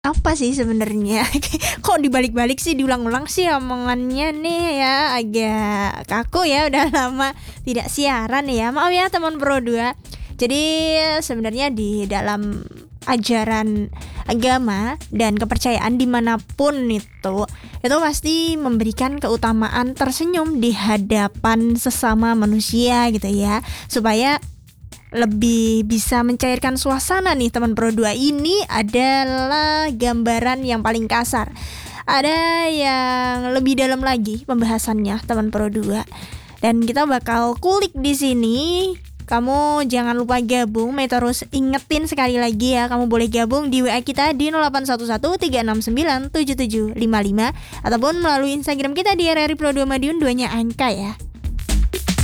Apa sih sebenarnya? Kok dibalik-balik sih, diulang-ulang sih omongannya nih ya, agak kaku ya, udah lama tidak siaran ya. Maaf ya teman Pro 2. Jadi sebenarnya di dalam ajaran agama dan kepercayaan dimanapun itu pasti memberikan keutamaan tersenyum di hadapan sesama manusia gitu ya, supaya lebih bisa mencairkan suasana nih teman Pro 2. Ini adalah gambaran yang paling kasar. Ada yang lebih dalam lagi pembahasannya teman Pro 2. Dan kita bakal kulik di sini. Kamu jangan lupa gabung, terus ingetin sekali lagi ya, kamu boleh gabung di WA kita di 0811 369 7755 ataupun melalui Instagram kita di RRI Pro 2 Madiun, 2-nya angka ya.